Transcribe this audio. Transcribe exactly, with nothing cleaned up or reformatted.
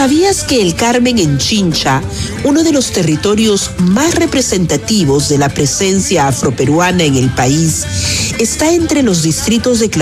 ¿Sabías que el Carmen en Chincha, uno de los territorios más representativos de la presencia afroperuana en el país, está entre los distritos de